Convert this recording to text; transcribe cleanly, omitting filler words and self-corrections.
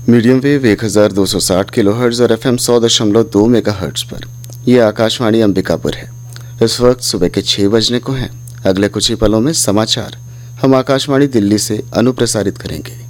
Medium wave 1260 kilohertz और FM 100.2 megahertz पर। यह आकाशवाणी अंबिकापुर है। इस वक्त सुबह के 6 बजने को हैं। अगले कुछ ही पलों में समाचार हम आकाशवाणी दिल्ली से अनुप्रसारित करेंगे।